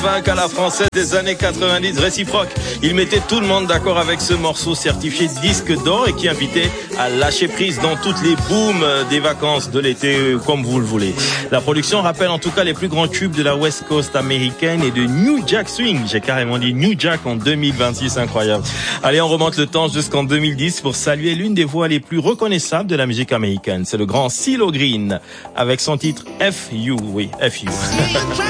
À la française des années 90, réciproque. Il mettait tout le monde d'accord avec ce morceau certifié disque d'or et qui invitait à lâcher prise dans toutes les booms des vacances de l'été, comme vous le voulez. La production rappelle en tout cas les plus grands tubes de la West Coast américaine et de New Jack Swing. J'ai carrément dit New Jack en 2026, incroyable. Allez, on remonte le temps jusqu'en 2010 pour saluer l'une des voix les plus reconnaissables de la musique américaine. C'est le grand CeeLo Green avec son titre FU. Oui, FU.